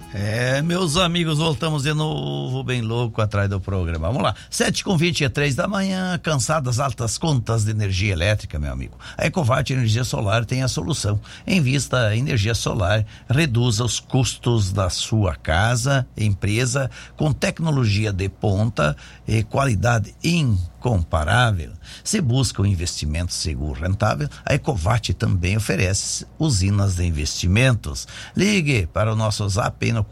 Meus amigos, voltamos de novo, bem louco, atrás do programa. Vamos lá, 7h23 da manhã, cansado das altas contas de energia elétrica, meu amigo. A Ecovate Energia Solar tem a solução. Invista em energia solar, reduza os custos da sua casa, empresa, com tecnologia de ponta e qualidade incomparável. Se busca um investimento seguro, rentável, a Ecovate também oferece usinas de investimentos. Ligue para o nosso zap no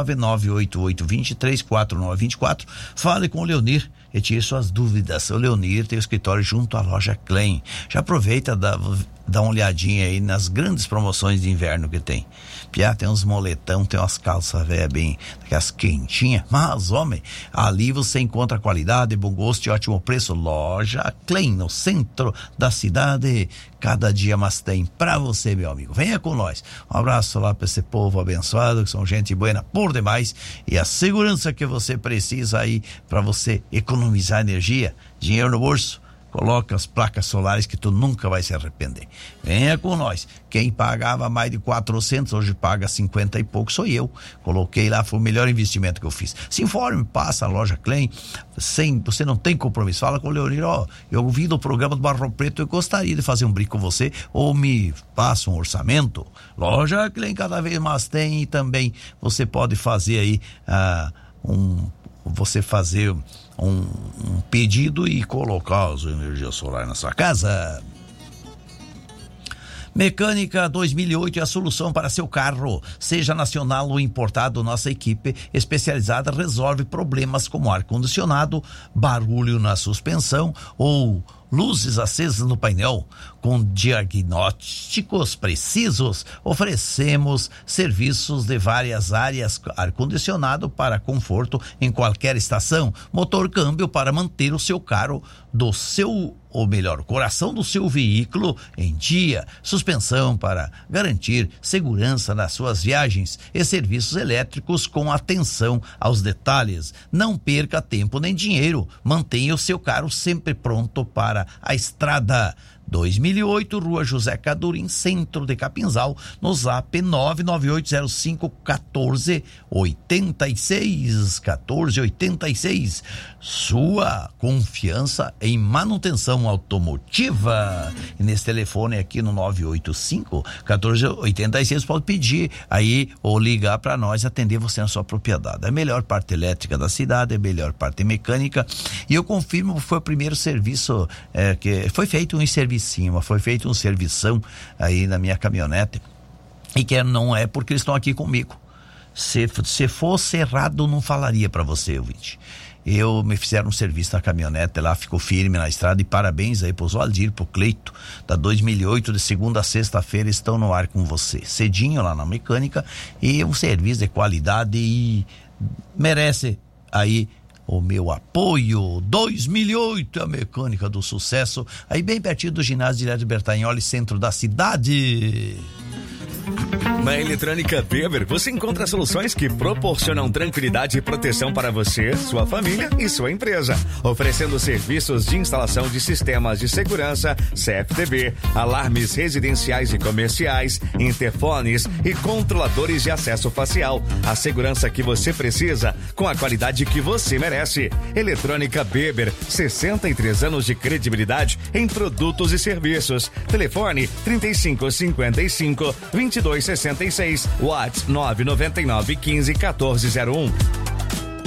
49988234924. Fale com o Leonir e tire suas dúvidas. O Leonir tem o escritório junto à loja Klein. Já aproveita, dá uma olhadinha aí nas grandes promoções de inverno que tem. Piá, tem uns moletão, tem umas calças velhas bem, aquelas quentinhas, mas homem, ali você encontra qualidade, bom gosto e ótimo preço. Loja Klein, no centro da cidade, cada dia mais tem pra você, meu amigo. Venha com nós. Um abraço lá pra esse povo abençoado, que são gente buena por demais, e a segurança que você precisa aí pra você economizar energia, dinheiro no bolso. Coloca as placas solares que tu nunca vai se arrepender. Venha com nós. Quem pagava mais de 400, hoje paga 50 e pouco, sou eu. Coloquei lá, foi o melhor investimento que eu fiz. Se informe, passa a loja Klein, você não tem compromisso. Fala com o Leonir, eu ouvi do programa do Barro Preto, eu gostaria de fazer um brinco com você, ou me passa um orçamento. Loja Klein cada vez mais tem, e também você pode fazer aí um pedido e colocar as energias solares na sua casa. Mecânica 2008 é a solução para seu carro, seja nacional ou importado. Nossa equipe especializada resolve problemas como ar-condicionado, barulho na suspensão ou luzes acesas no painel. Com diagnósticos precisos, oferecemos serviços de várias áreas: ar-condicionado para conforto em qualquer estação, motor câmbio para manter o seu carro o coração do seu veículo em dia, suspensão para garantir segurança nas suas viagens e serviços elétricos com atenção aos detalhes. Não perca tempo nem dinheiro, mantenha o seu carro sempre pronto para a estrada. 2008, Rua José Cadurim, centro de Capinzal, no zap 99805-1486. Sua confiança em manutenção automotiva. E nesse telefone aqui no 985-1486, pode pedir aí ou ligar para nós atender você na sua propriedade. A melhor parte elétrica da cidade, a melhor parte mecânica. E eu confirmo que foi o primeiro serviço que foi feito um servição aí na minha caminhonete, e que não é porque eles estão aqui comigo. Se fosse errado, não falaria para você, ouvinte. Me fizeram um serviço na caminhonete lá, ficou firme na estrada, e parabéns aí pro Oswaldir, pro Cleito, da 2008, de segunda a sexta-feira estão no ar com você, cedinho lá na mecânica, e um serviço de qualidade, e merece aí o meu apoio. 2008, a mecânica do sucesso, aí bem pertinho do ginásio direto de Bertagnoli, centro da cidade. Na Eletrônica Weber, você encontra soluções que proporcionam tranquilidade e proteção para você, sua família e sua empresa, oferecendo serviços de instalação de sistemas de segurança, CFTV, alarmes residenciais e comerciais, interfones e controladores de acesso facial. A segurança que você precisa, com a qualidade que você merece. Eletrônica Weber, 63 anos de credibilidade em produtos e serviços. Telefone 3555-2266, WhatsApp 99915-1401.